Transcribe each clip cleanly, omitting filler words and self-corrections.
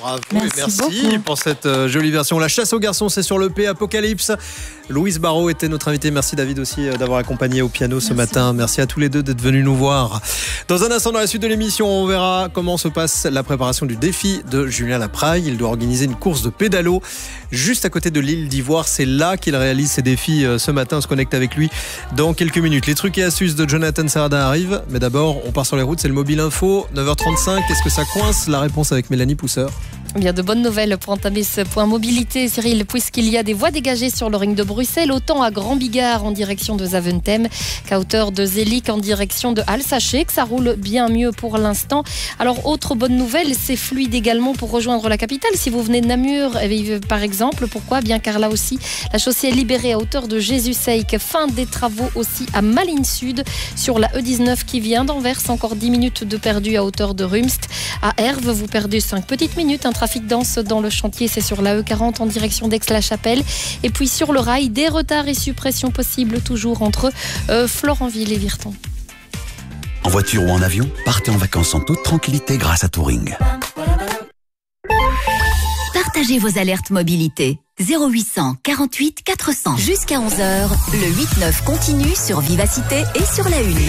Bravo et merci pour cette jolie version. La chasse aux garçons, c'est sur l'EP Apocalypse. Louise Barraud était notre invitée. Merci David aussi d'avoir accompagné au piano ce matin. Merci à tous les deux d'être venus nous voir. Dans un instant, dans la suite de l'émission, on verra comment se passe la préparation du défi de Julien Lapraille. Il doit organiser une course de pédalo juste à côté de l'île d'Ivoire. C'est là qu'il réalise ses défis ce matin. On se connecte avec lui dans quelques minutes. Les trucs et astuces de Jonathan Saradin arrivent. Mais d'abord, on part sur les routes. C'est le Mobile Info. 9h35. Qu'est-ce que ça coince? La réponse avec Mélanie Pousseur. Bien, de bonnes nouvelles pour entamer ce point mobilité, Cyril, puisqu'il y a des voies dégagées sur le ring de Bruxelles, autant à Grand Bigard en direction de Zaventem qu'à hauteur de Zélic en direction de Halle. Sachez que ça roule bien mieux pour l'instant. Alors, autre bonne nouvelle, c'est fluide également pour rejoindre la capitale. Si vous venez de Namur, par exemple, pourquoi? Bien car là aussi, la chaussée est libérée à hauteur de Jésus-Seik. Fin des travaux aussi à Malines Sud sur la E19 qui vient d'Anvers. Encore 10 minutes de perdu à hauteur de Rumst. À Herve, vous perdez 5 petites minutes. Trafic dense dans le chantier, c'est sur la E40 en direction d'Aix-la-Chapelle. Et puis sur le rail, des retards et suppressions possibles toujours entre Florenville et Virton. En voiture ou en avion, partez en vacances en toute tranquillité grâce à Touring. Partagez vos alertes mobilité. 0800 48 400. Jusqu'à 11h, le 8-9 continue sur Vivacité et sur la Une.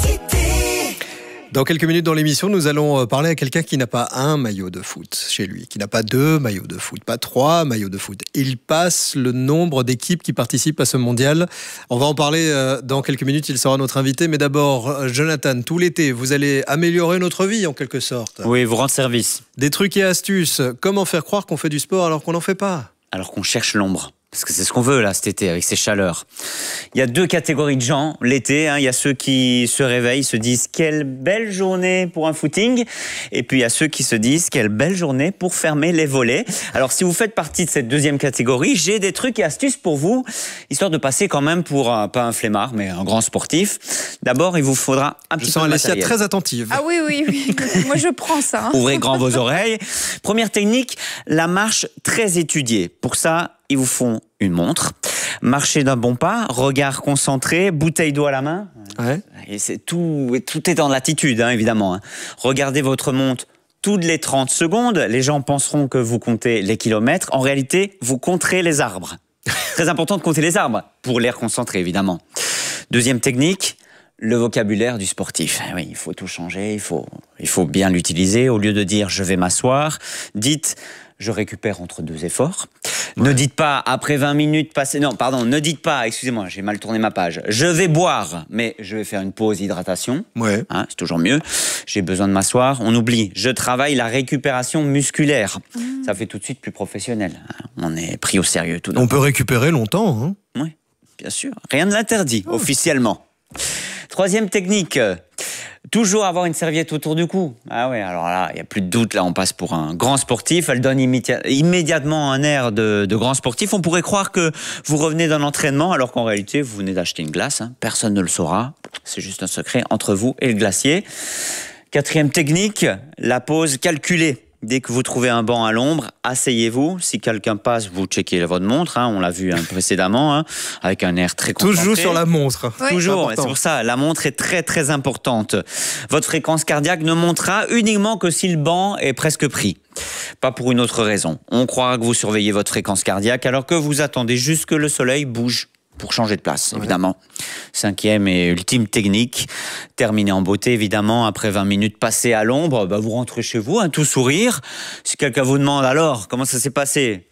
Dans quelques minutes dans l'émission, nous allons parler à quelqu'un qui n'a pas un maillot de foot chez lui, qui n'a pas 2 maillots de foot, pas 3 maillots de foot. Il passe le nombre d'équipes qui participent à ce mondial. On va en parler dans quelques minutes, il sera notre invité. Mais d'abord, Jonathan, tout l'été, vous allez améliorer notre vie en quelque sorte. Oui, vous rendre service. Des trucs et astuces. Comment faire croire qu'on fait du sport alors qu'on n'en fait pas? Alors qu'on cherche l'ombre. Parce que c'est ce qu'on veut là cet été avec ces chaleurs. Il y a 2 catégories de gens l'été. Il y a ceux qui se réveillent, se disent quelle belle journée pour un footing. Et puis il y a ceux qui se disent quelle belle journée pour fermer les volets. Alors si vous faites partie de cette deuxième catégorie, j'ai des trucs et astuces pour vous, histoire de passer quand même pour pas un flemmard, mais un grand sportif. D'abord, il vous faudra un petit peu de matériel. Je sens Alessia très attentive. Ah oui. Moi je prends ça. Ouvrez grand vos oreilles. Première technique, la marche très étudiée. Pour ça, ils vous font une montre, marcher d'un bon pas, regard concentré, bouteille d'eau à la main. Ouais. Et tout est en latitude, évidemment. Regardez votre montre toutes les 30 secondes. Les gens penseront que vous comptez les kilomètres. En réalité, vous compterez les arbres. Très important de compter les arbres pour l'air concentré, évidemment. Deuxième technique, le vocabulaire du sportif. Oui, il faut tout changer, il faut bien l'utiliser. Au lieu de dire « je vais m'asseoir », dites « je récupère entre 2 efforts ». Ouais. Ne dites pas après 20 minutes passées. Non, pardon, ne dites pas, excusez-moi, j'ai mal tourné ma page. Je vais boire, mais je vais faire une pause hydratation. Ouais. C'est toujours mieux. J'ai besoin de m'asseoir. On oublie. Je travaille la récupération musculaire. Ça fait tout de suite plus professionnel. On est pris au sérieux tout. On peut récupérer longtemps. Oui, bien sûr. Rien ne l'interdit officiellement. Troisième technique. Toujours avoir une serviette autour du cou. Ah ouais, alors là, il n'y a plus de doute, là on passe pour un grand sportif. Elle donne immédiatement un air de grand sportif. On pourrait croire que vous revenez d'un entraînement, alors qu'en réalité, vous venez d'acheter une glace. Personne ne le saura. C'est juste un secret entre vous et le glacier. Quatrième technique, la pause calculée. Dès que vous trouvez un banc à l'ombre, asseyez-vous. Si quelqu'un passe, vous checkez votre montre. On l'a vu précédemment, avec un air très concentré. Toujours sur la montre. Oui. Toujours, c'est pour ça. La montre est très très importante. Votre fréquence cardiaque ne montera uniquement que si le banc est presque pris. Pas pour une autre raison. On croira que vous surveillez votre fréquence cardiaque alors que vous attendez juste que le soleil bouge pour changer de place, évidemment. Cinquième et ultime technique, terminer en beauté, évidemment. Après 20 minutes passées à l'ombre, vous rentrez chez vous, tout sourire. Si quelqu'un vous demande alors, comment ça s'est passé?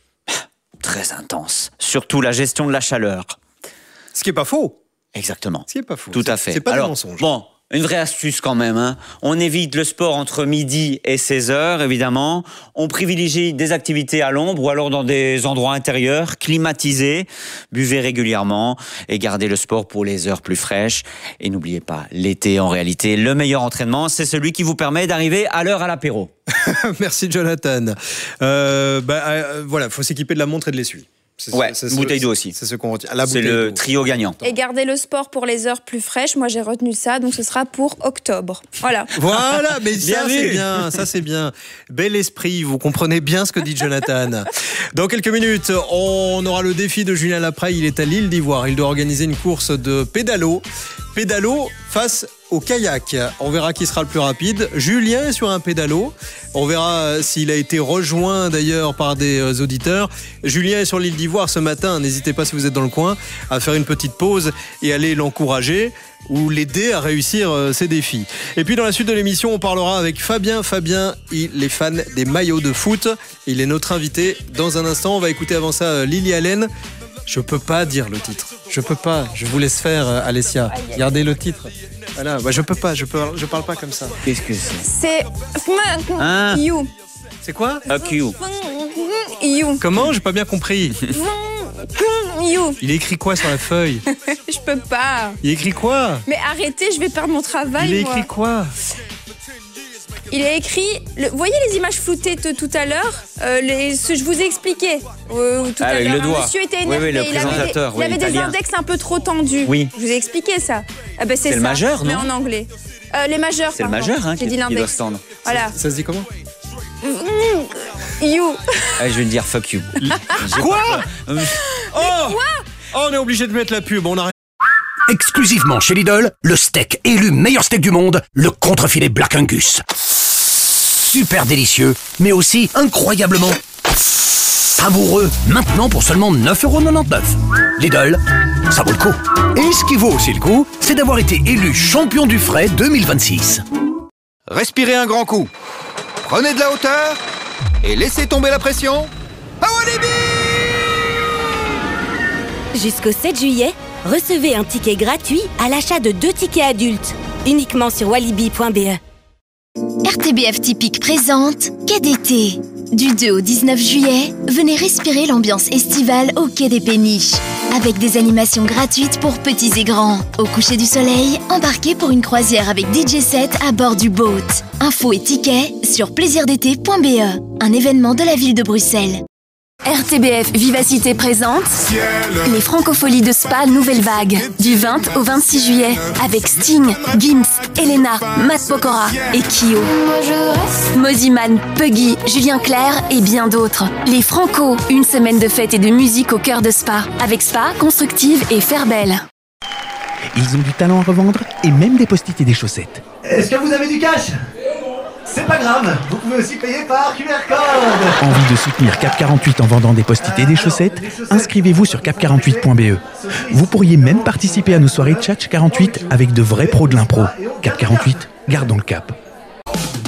Très intense. Surtout la gestion de la chaleur. Ce qui n'est pas faux. Exactement. Ce qui n'est pas faux. Tout à fait. C'est pas un mensonge. Bon. Une vraie astuce quand même. On évite le sport entre midi et 16h, évidemment. On privilégie des activités à l'ombre ou alors dans des endroits intérieurs, climatisés. Buvez régulièrement et gardez le sport pour les heures plus fraîches. Et n'oubliez pas, l'été, en réalité, le meilleur entraînement, c'est celui qui vous permet d'arriver à l'heure à l'apéro. Merci Jonathan. Voilà, faut s'équiper de la montre et de l'essuie. Bouteille d'eau aussi. C'est ce qu'on retient. C'est le trio gagnant. Et garder le sport pour les heures plus fraîches. Moi, j'ai retenu ça, donc ce sera pour octobre. Voilà. Voilà, mais ça, c'est bien. Ça, c'est bien. Bel esprit, vous comprenez bien ce que dit Jonathan. Dans quelques minutes, on aura le défi de Julien Lapraille. Il est à l'île d'Ivoire. Il doit organiser une course de pédalo. Pédalo face au kayak. On verra qui sera le plus rapide. Julien est sur un pédalo. On verra s'il a été rejoint d'ailleurs par des auditeurs. Julien est sur l'île d'Ivoire ce matin. N'hésitez pas, si vous êtes dans le coin, à faire une petite pause et aller l'encourager ou l'aider à réussir ses défis. Et puis dans la suite de l'émission, on parlera avec Fabien. Fabien, il est fan des maillots de foot. Il est notre invité dans un instant. On va écouter avant ça Lily Allen. Je peux pas dire le titre. Je peux pas. Je vous laisse faire, Alessia. Gardez le titre. Voilà. Bah, je peux pas. Je parle pas comme ça. Qu'est-ce que c'est? C'est You. C'est quoi? Fuck you. You. Comment? J'ai pas bien compris. You. Il est écrit quoi sur la feuille? Je peux pas. Il est écrit quoi? Mais arrêtez, je vais perdre mon travail. Il est moi. écrit quoi? Il a écrit. Vous voyez les images floutées de tout à l'heure, ce je vous ai expliqué tout à Avec l'heure. le doigt. Monsieur était énervé. Oui, le présentateur. Il avait des italien. index un peu trop tendus. Oui. Je vous ai expliqué ça. Ah ben, C'est ça, le majeur, mais non? en anglais. Les majeurs. C'est le pardon. majeur J'ai dit qui doit l'index. se tendre. Voilà. Ça se dit comment? You. Je vais dire fuck you. Quoi? Oh, on est obligé de mettre la pub. On arrête. Exclusivement chez Lidl, le steak élu meilleur steak du monde, le contrefilet Black Angus. Super délicieux, mais aussi incroyablement savoureux. Maintenant pour seulement 9,99 €. Lidl, ça vaut le coup. Et ce qui vaut aussi le coup, c'est d'avoir été élu champion du frais 2026. Respirez un grand coup. Prenez de la hauteur et laissez tomber la pression. Jusqu'au 7 juillet, recevez un ticket gratuit à l'achat de 2 tickets adultes, uniquement sur walibi.be. RTBF Typique présente Quai d'été. Du 2 au 19 juillet, venez respirer l'ambiance estivale au Quai des Péniches. Avec des animations gratuites pour petits et grands. Au coucher du soleil, embarquez pour une croisière avec DJ set à bord du boat. Infos et tickets sur plaisirdété.be. Un événement de la ville de Bruxelles. RTBF Vivacité présente les Francopholies de Spa Nouvelle Vague du 20 au 26 juillet avec Sting, Gims, Elena, Matt Pokora et Kyo. Moziman, Puggy, Julien Clerc et bien d'autres. Les Franco, une semaine de fête et de musique au cœur de Spa avec Spa, Constructive et Fairbelle. Ils ont du talent à revendre et même des post-it et des chaussettes. Est-ce que vous avez du cash? C'est pas grave, vous pouvez aussi payer par QR code. Envie de soutenir Cap 48 en vendant des post-it et des chaussettes? Inscrivez-vous sur cap48.be. Vous pourriez même participer à nos soirées Tchatch 48 avec de vrais pros de l'impro. Cap 48, gardons le cap.